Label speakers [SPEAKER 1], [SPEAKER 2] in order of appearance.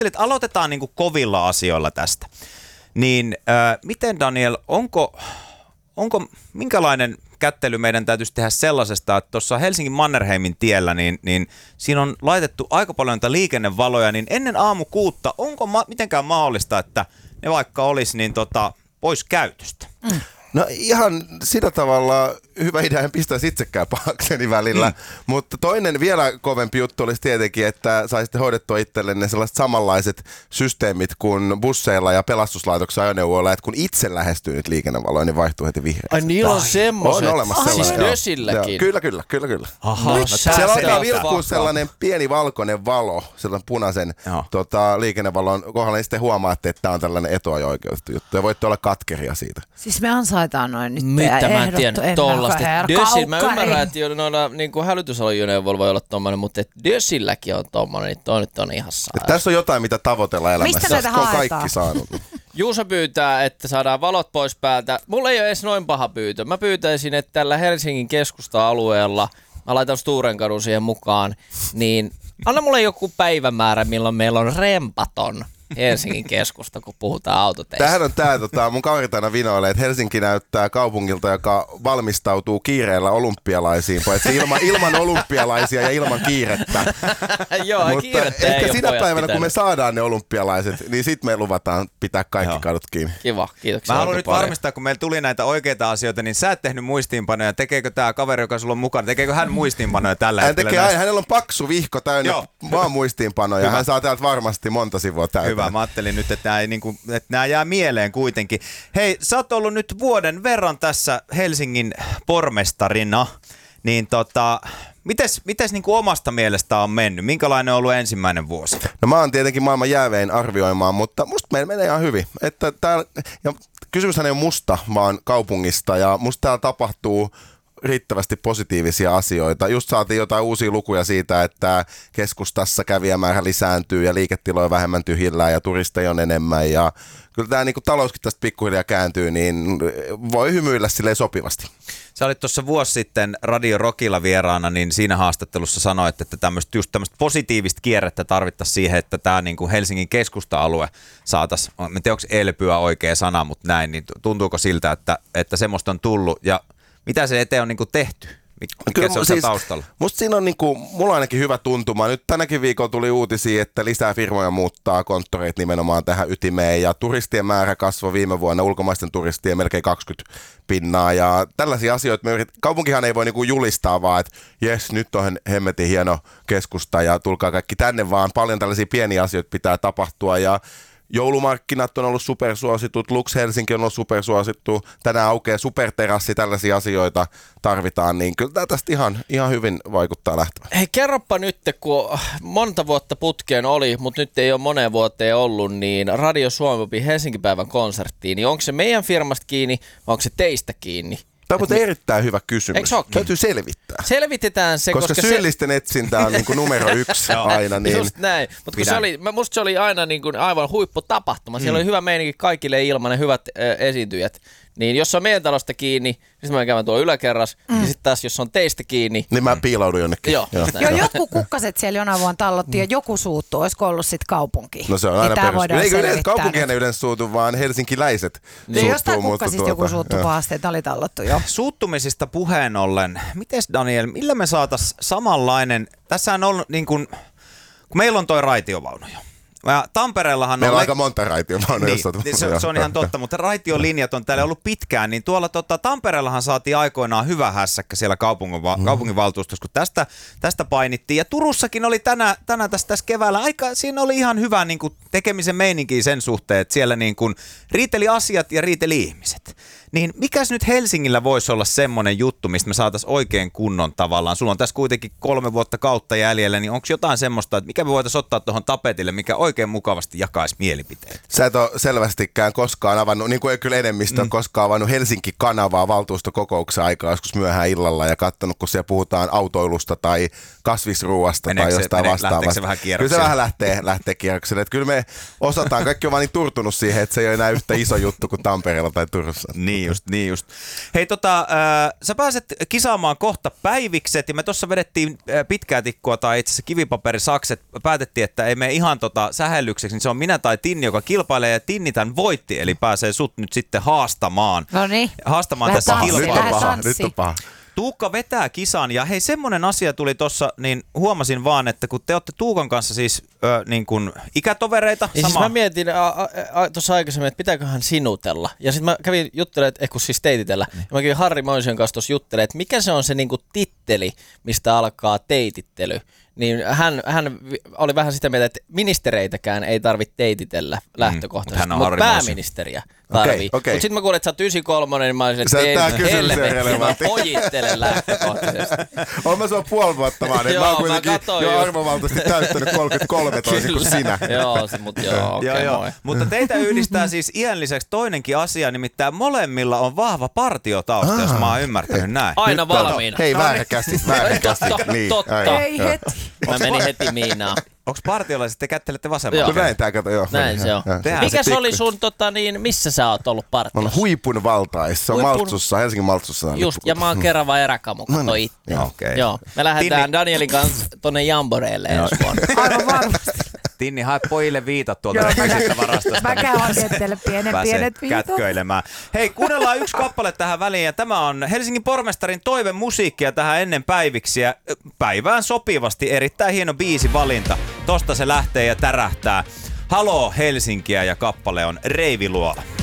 [SPEAKER 1] aloitetaan niin kuin kovilla asioilla tästä. Niin miten Daniel, onko minkälainen kättely meidän täytyisi tehdä sellaisesta, että tuossa Helsingin Mannerheimin tiellä, niin siinä on laitettu aika paljon liikennevaloja, niin ennen aamu 6, onko mitenkään mahdollista, että ne vaikka olisi niin pois käytöstä?
[SPEAKER 2] No ihan sillä tavalla hyvä idea, en pistäisi itsekään pahakseni välillä, mutta toinen vielä kovempi juttu olisi tietenkin, että saisitte hoidettua itsellenne sellaiset samanlaiset systeemit kuin busseilla ja pelastuslaitoksen ajoneuvoilla, että kun itse lähestyy nyt liikennevaloja, niin vaihtuu heti vihreäksi.
[SPEAKER 3] Ai niillä on semmoiset.
[SPEAKER 2] On olemassa sellainen.
[SPEAKER 3] Siis Dösilläkin.
[SPEAKER 2] Kyllä.
[SPEAKER 3] Aha, no,
[SPEAKER 2] siellä alkaa vilkkua sellainen pieni valkoinen valo, sellainen punaisen liikennevalon kohdalla, niin sitten huomaatte, että tämä on tällainen etuajo-oikeutettu juttu. Ja voitte olla katkeria siitä.
[SPEAKER 4] Siis me ansaitaan noin nyt.
[SPEAKER 3] Mitä mä en tiedä tollaista. Dösil, mä ymmärrän, että noilla niin hälytysajoneuvoilla voi olla tommoinen, mutta Dösilläkin on tommoinen, niin toi nyt on ihan saa.
[SPEAKER 2] Tässä on jotain, mitä tavoitella elämässä, kun on kaikki saanut.
[SPEAKER 3] Juuso pyytää, että saadaan valot pois päältä. Mulla ei ole edes noin paha pyytö. Mä pyytäisin, että tällä Helsingin keskusta-alueella, mä laitan Sturenkadun siihen mukaan, niin anna mulle joku päivämäärä, milloin meillä on rempaton Helsingin keskusta, kun puhutaan autoteista.
[SPEAKER 2] Tämähän on mun kaverit aina vinoilee, että Helsinki näyttää kaupungilta, joka valmistautuu kiireellä olympialaisiin, paitsi ilman olympialaisia ja ilman kiirettä.
[SPEAKER 3] Joo,
[SPEAKER 2] mutta
[SPEAKER 3] kiirettä
[SPEAKER 2] ehkä sinä päivänä,
[SPEAKER 3] pitänyt.
[SPEAKER 2] kun me saadaan ne olympialaiset, niin sit me luvataan pitää kaikki kadut kiinni.
[SPEAKER 3] Kiva, kiitoksia.
[SPEAKER 1] Mä haluan nyt varmistaa, kun meillä tuli näitä oikeita asioita, niin sä et tehnyt muistiinpanoja. Tekeekö tää kaveri, joka sulla on mukana, tekeekö hän muistiinpanoja tällä hetkellä?
[SPEAKER 2] Hänellä on paksu vihko täynnä vaan muistiinpanoja. Hän saa täältä varmasti monta sivua täyteen.
[SPEAKER 1] Hyvä, mä ajattelin nyt, että nämä jää mieleen kuitenkin. Hei, sä oot ollut nyt vuoden verran tässä Helsingin pormestarina, niin mites niin kuin omasta mielestä on mennyt? Minkälainen on ollut ensimmäinen vuosi?
[SPEAKER 2] No mä oon tietenkin maailman jäävein arvioimaan, mutta musta meillä menee ihan hyvin. Että ja kysymyshän ei ole musta, vaan kaupungista, ja musta täällä tapahtuu riittävästi positiivisia asioita. Just saatiin jotain uusia lukuja siitä, että keskustassa kävijämäärä lisääntyy ja liiketiloja vähemmän tyhjillään ja turisteja on enemmän. Ja kyllä tämä niin talouskin tästä pikkuhiljaa kääntyy, niin voi hymyillä silleen sopivasti.
[SPEAKER 1] Sä olit tuossa vuosi sitten Radio Rockilla vieraana, niin siinä haastattelussa sanoit, että tämmöistä positiivista kierrettä tarvittaisiin siihen, että tämä niin kuin Helsingin keskusta-alue saataisiin, en tiedä onko elpyä oikea sana, mutta näin, niin tuntuuko siltä, että semmoista on tullut ja mitä se eteen on niin kuin tehty? Mikä se on siis taustalla?
[SPEAKER 2] Musta siinä on mulla ainakin hyvä tuntuma. Nyt tänäkin viikolla tuli uutisia, että lisää firmoja muuttaa konttoreita nimenomaan tähän ytimeen ja turistien määrä kasvoi viime vuonna, ulkomaisten turistien melkein 20% ja tällaisia asioita. Kaupunkihan ei voi julistaa vaan, että jes, nyt on hemmetin hieno keskusta ja tulkaa kaikki tänne, vaan paljon tällaisia pieniä asioita pitää tapahtua ja joulumarkkinat on ollut supersuositut, Lux Helsinki on ollut supersuosittu, tänään aukeaa superterassi, tällaisia asioita tarvitaan, niin kyllä tämä tästä ihan hyvin vaikuttaa lähtemään.
[SPEAKER 3] Hei, kerropa nyt, kun monta vuotta putkeen oli, mutta nyt ei ole moneen vuoteen ollut, niin Radio Suomi Helsinki-päivän konserttiin, niin onko se meidän firmasta kiinni vai onko se teistä kiinni?
[SPEAKER 2] Tämä on erittäin hyvä kysymys. Täytyy selvittää.
[SPEAKER 3] Selvitetään se,
[SPEAKER 2] koska syyllisten etsintä on numero 1 aina. Niin.
[SPEAKER 3] Just näin. Mutta musta se oli aina aivan huipputapahtuma. Siellä oli hyvä meininki kaikille ilman, hyvät esiintyjät. Niin jos on meidän talosta kiinni, niin sitten mä käyn tuolla yläkerras. Ja sitten taas jos on teistä kiinni,
[SPEAKER 2] niin mä piilaudun jonnekin.
[SPEAKER 4] Joo, jotkut kukkaset siellä jonain vuonna tallottiin ja joku suuttuu. Olisiko ollut sitten kaupunki?
[SPEAKER 2] No se on aina perus. Kaupunkihan ei yleensä suutu, vaan helsinkiläiset suuttuu.
[SPEAKER 4] Jostain kukkasista joku suuttuu pahasti, että oli tallottu jo.
[SPEAKER 1] Suuttumisista puheen ollen, mites Daniel, millä me saatais samanlainen, tässähän on niin kuin, kun meillä on toi raitiovaunu jo. Tampereellahan
[SPEAKER 2] meillä on aika monta raitiovaunuja.
[SPEAKER 1] Niin, se on ihan totta, mutta raitiolinjat on täällä ollut pitkään, niin tuolla Tampereellahan saatiin aikoinaan hyvä hässäkkä siellä kaupunginvaltuustossa, kun tästä painittiin. Ja Turussakin oli tänään tässä keväällä siinä oli ihan hyvä niin kuin tekemisen meininki sen suhteen, että siellä niin kuin riiteli asiat ja riiteli ihmiset. Niin mikäs nyt Helsingillä voisi olla semmoinen juttu, mistä me saataisiin oikein kunnon tavallaan? Sulla on tässä kuitenkin 3 vuotta kautta jäljellä, niin onko jotain semmoista, että mikä me voitaisiin ottaa tuohon tapetille, mikä oikein mukavasti jakaisi mielipiteet?
[SPEAKER 2] Sä et ole selvästikään koskaan avannut, niin kuin ei kyllä enemmistö koskaan avannut Helsinki-kanavaa valtuustokokouksen aikaa joskus myöhään illalla ja katsonut, kun siellä puhutaan autoilusta tai kasvisruuasta tai jostain vastaavasta.
[SPEAKER 1] Lähteekö se vähän kierrokselle?
[SPEAKER 2] Kyllä se vähän lähtee kierrokselle. Että kyllä me osataan, kaikki on vaan niin turtunut siihen, että se ei ole enää yhtä iso juttu kuin Tampereella tai Turussa.
[SPEAKER 1] Niin Niin just. Hei sä pääset kisaamaan kohta päivikset ja me tuossa vedettiin pitkää tikkua tai itse asiassa kivipaperisakset. Päätettiin, että ei mene ihan sähellykseksi, niin se on minä tai Tinni, joka kilpailee ja Tinni tämän voitti, eli pääsee sut nyt sitten haastamaan.
[SPEAKER 4] No niin.
[SPEAKER 1] Haastamaan tässä kilpailussa.
[SPEAKER 2] Nyt on paha.
[SPEAKER 1] Tuukka vetää kisan ja hei semmonen asia tuli tossa, niin huomasin vaan, että kun te olette Tuukan kanssa siis niin kuin ikätovereita.
[SPEAKER 3] Ja siis mä mietin tuossa aikaisemmin, että pitääköhän sinutella. Ja sitten mä kävin juttelemaan, siis teititellä. Ja mä kävin Harri Moisen kanssa tuossa juttelemaan, että mikä se on se niinku titteli, mistä alkaa teitittely. Niin hän oli vähän sitä mieltä, että ministereitäkään ei tarvitse teititellä lähtökohtaisesti, mutta pääministeriä tarvii.
[SPEAKER 2] Okay.
[SPEAKER 3] Mutta sitten mä kuulin, että sä oot 93, niin mä olisin, että helvetti, mä pojittelen lähtökohtaisesti.
[SPEAKER 2] Oon mä sua puoli vuotta vaan, niin mä oon kuitenkin jo arvovaltaisesti täyttänyt 33 toisin kuin sinä.
[SPEAKER 3] Joo.
[SPEAKER 1] Mutta teitä yhdistää siis iän lisäksi toinenkin asia, nimittäin molemmilla on vahva partiotausta, jos mä oon ymmärtänyt näin.
[SPEAKER 3] Aina valmiina.
[SPEAKER 2] Hei, väärä käsi.
[SPEAKER 3] Totta.
[SPEAKER 4] Ei heti.
[SPEAKER 3] Mä menin heti Miinaan.
[SPEAKER 1] Onko partiolaiset, te kättelette vasemmalla?
[SPEAKER 2] Näin tää kato, joo.
[SPEAKER 3] Näin se on. Mikä se oli sun, missä sä oot ollut partiossa?
[SPEAKER 2] Mä oon huipun valtais. Se on Maltsussa, Helsingin Maltsussa.
[SPEAKER 3] Just, ja mä oon Kerava eräkamu, kato itse.
[SPEAKER 1] Okay.
[SPEAKER 3] Joo, me lähdetään Danielin kanssa tonne Jamboreelle ensi vuonna.
[SPEAKER 4] Aivan varmasti.
[SPEAKER 1] Tinni, hae pojille viitat tuolta nykyisestä varastosta.
[SPEAKER 4] Mä käyn hakettele pienet viitot.
[SPEAKER 1] Kätköilemään. Hei, kuunnellaan yksi kappale tähän väliin ja tämä on Helsingin pormestarin toivemusiikkia tähän ennen päiviksiä. Päivään sopivasti erittäin hieno biisivalinta. Tosta se lähtee ja tärähtää. Haloo Helsinkiä ja kappale on Reiviluola.